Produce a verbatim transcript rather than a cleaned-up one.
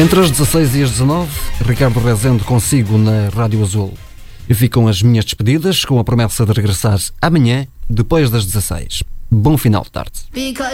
Entre as dezasseis e as dezanove, Ricardo Rezende consigo na Rádio Azul. E ficam as minhas despedidas com a promessa de regressar amanhã, depois das dezasseis. Bom final de tarde.